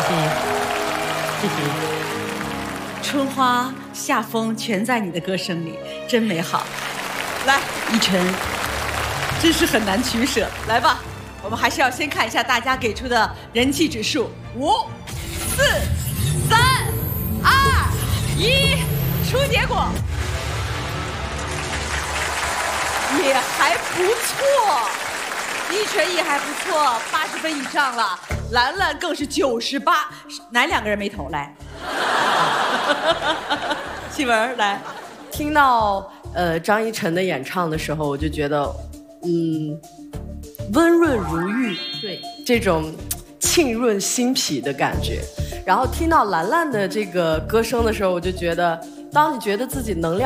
谢谢。春花夏风全在你的歌声里，真美好。来，依晨，真是很难取舍。来吧，我们还是要先看一下大家给出的人气指数，5、4、3、2、1，出结果。也还不错，依晨也还不错，80分以上了。兰兰更是98，哪2个人没投来？新闻来， 听到张依晨的演唱的时候，我就觉得，温润如玉， 对， 这种沁润心脾的感觉。然后听到兰兰的这个歌声的时候，我就觉得，当你觉得自己能量